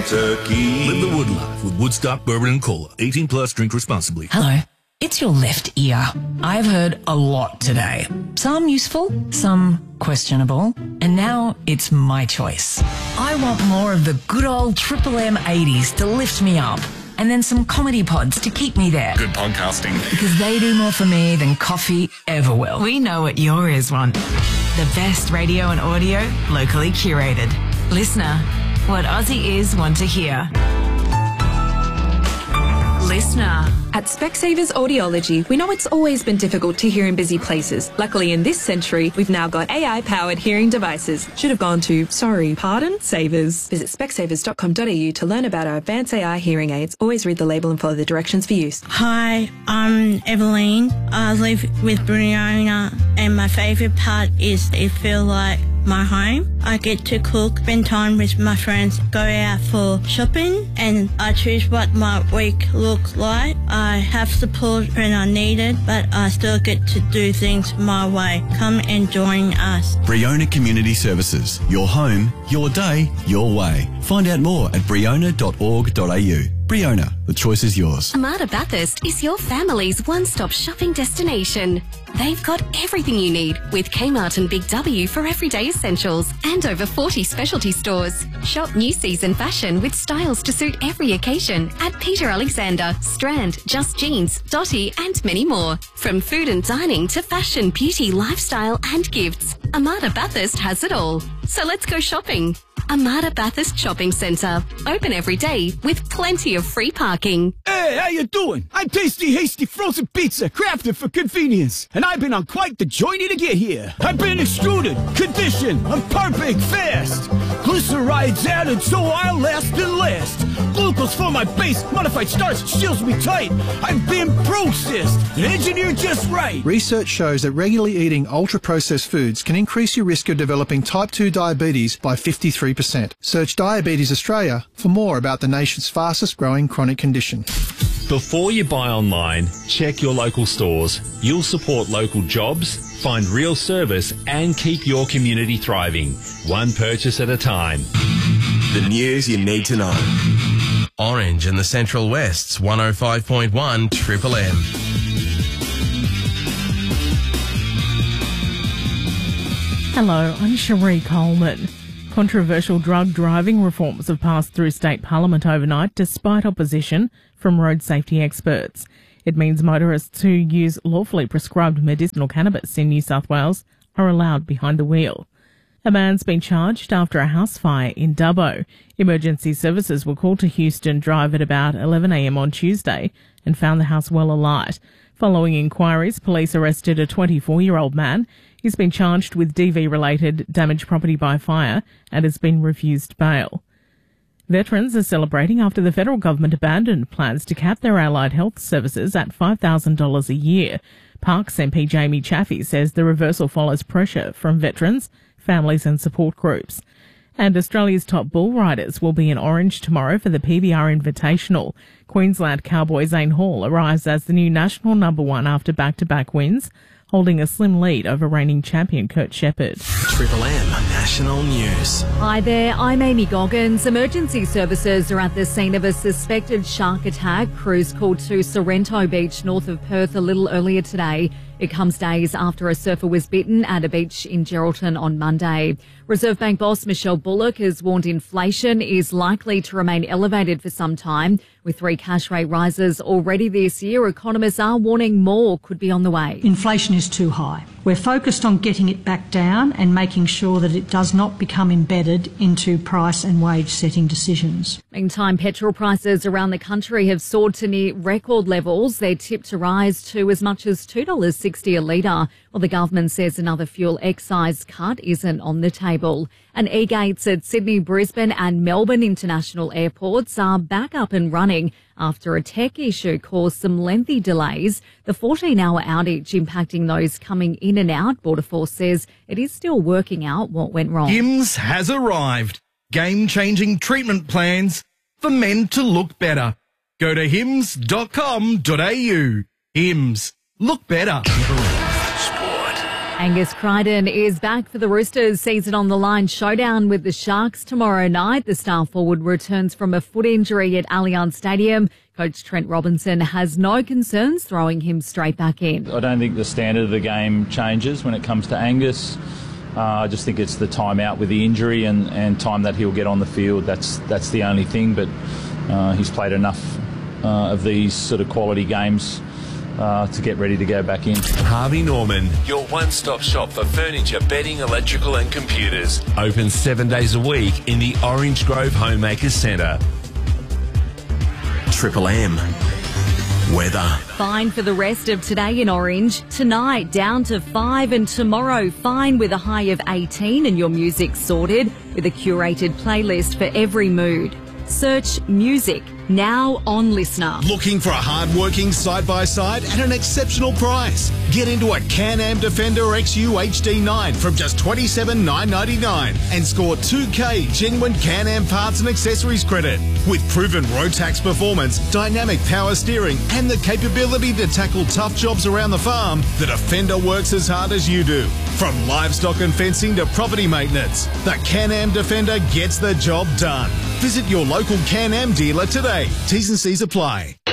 Kentucky. Live the wood life with Woodstock Bourbon and Cola. 18 plus, drink responsibly. Hello. It's your left ear. I've heard a lot today. Some useful, some questionable, and now it's my choice. I want more of the good old Triple M 80s to lift me up, and then some comedy pods to keep me there. Good podcasting. Because they do more for me than coffee ever will. We know what your ears want. The best radio and audio, locally curated. Listener, what Aussie ears want to hear. Listener. At Specsavers Audiology, we know it's always been difficult to hear in busy places. Luckily, in this century, we've now got AI-powered hearing devices. Should have gone to, Savers. Visit specsavers.com.au to learn about our advanced AI hearing aids. Always read the label and follow the directions for use. Hi, I'm Evelyn. I live with Brianna, and my favourite part is it feels like my home. I get to cook, spend time with my friends, go out for shopping, and I choose what my week looks like. I have support when I need it, but I still get to do things my way. Come and join us. Briona Community Services. Your home, your day, your way. Find out more at briona.org.au. Briona, the choice is yours. Armada Bathurst is your family's one-stop shopping destination. They've got everything you need with Kmart and Big W for everyday essentials and over 40 specialty stores. Shop new season fashion with styles to suit every occasion at Peter Alexander, Strand, Just Jeans, Dotty and many more. From food and dining to fashion, beauty, lifestyle and gifts, Armada Bathurst has it all. So let's go shopping. Armada Bathurst Shopping Centre. Open every day with plenty of free parking. Hey, how you doing? I'm Tasty Hasty Frozen Pizza, crafted for convenience. And I've been on quite the journey to get here. I've been extruded, conditioned, I'm perfect fast. Glycerides added so I'll last and last. Glucose for my base, modified starch seals me tight. I've been processed and engineered just right. Research shows that regularly eating ultra-processed foods can increase your risk of developing type 2 diabetes by 53%. Search Diabetes Australia for more about the nation's fastest growing chronic condition. Before you buy online, check your local stores. You'll support local jobs, find real service and keep your community thriving. One purchase at a time. The news you need to know. Orange in the Central West's 105.1 Triple M. Hello, I'm Cherie Coleman. Controversial drug driving reforms have passed through state parliament overnight despite opposition from road safety experts. It means motorists who use lawfully prescribed medicinal cannabis in New South Wales are allowed behind the wheel. A man's been charged after a house fire in Dubbo. Emergency services were called to Houston Drive at about 11 a.m. on Tuesday and found the house well alight. Following inquiries, police arrested a 24-year-old man. He's been charged with DV-related damaged property by fire and has been refused bail. Veterans are celebrating after the federal government abandoned plans to cap their allied health services at $5,000 a year. Parks MP Jamie Chaffey says the reversal follows pressure from veterans, families and support groups. And Australia's top bull riders will be in Orange tomorrow for the PBR Invitational. Queensland cowboy Zane Hall arrives as the new national number one after back-to-back wins, holding a slim lead over reigning champion Kurt Shepherd. Triple M National News. Hi there, I'm Amy Goggins. Emergency services are at the scene of a suspected shark attack. Crews called to Sorrento Beach north of Perth a little earlier today. It comes days after a surfer was bitten at a beach in Geraldton on Monday. Reserve Bank boss Michelle Bullock has warned inflation is likely to remain elevated for some time. With 3 cash rate rises already this year, economists are warning more could be on the way. Inflation is too high. We're focused on getting it back down and making sure that it does not become embedded into price and wage setting decisions. Meantime, petrol prices around the country have soared to near record levels. They're tipped to rise to as much as $2.60 a litre. Well, the government says another fuel excise cut isn't on the table. And e-gates at Sydney, Brisbane and Melbourne international airports are back up and running after a tech issue caused some lengthy delays. The 14-hour outage impacting those coming in and out. Border Force says it is still working out what went wrong. HIMS has arrived. Game-changing treatment plans for men to look better. Go to hims.com.au. HIMS. Look better. Sport. Angus Crichton is back for the Roosters season on the line showdown with the Sharks tomorrow night. The star forward returns from a foot injury at Allianz Stadium. Coach Trent Robinson has no concerns throwing him straight back in. I don't think the standard of the game changes when it comes to Angus. I just think it's the time out with the injury and time that he'll get on the field. That's the only thing, but he's played enough of these sort of quality games to get ready to go back in. Harvey Norman, your one-stop shop for furniture, bedding, electrical and computers. Open 7 days a week in the Orange Grove Homemakers Centre. Triple M. Weather. Fine for the rest of today in Orange. Tonight down to 5 and tomorrow fine with a high of 18 and your music sorted with a curated playlist for every mood. Search music now on Listener. Looking for a hard-working side-by-side at an exceptional price? Get into a Can-Am Defender XU HD9 from just $27,999 and score 2K genuine Can-Am parts and accessories credit. With proven road tax performance, dynamic power steering and the capability to tackle tough jobs around the farm, the Defender works as hard as you do. From livestock and fencing to property maintenance, the Can-Am Defender gets the job done. Visit your local Can-Am dealer today. T's and C's apply.